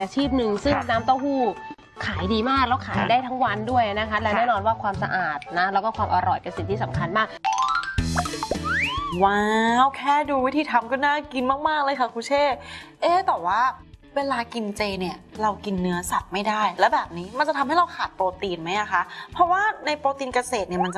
อาชีพหนึ่งซึ่งน้ำเต้าหู้ขายดีมากแล้วขายได้ทั้งวันด้วยนะคะและแน่นอนว่าความสะอาดนะแล้วก็ความอร่อยเป็นสิ่งที่สำคัญมากว้าวแค่ดูวิธีทำก็น่ากินมากๆเลยค่ะครูเช่แต่ว่าเวลากินเจเนี่ยเรากินเนื้อสัตว์ไม่ได้แล้วแบบนี้มันจะทำให้เราขาดโปรตีนไหมอะคะเพราะว่าในโปรตีนเกษตรเนี่ยมันจะ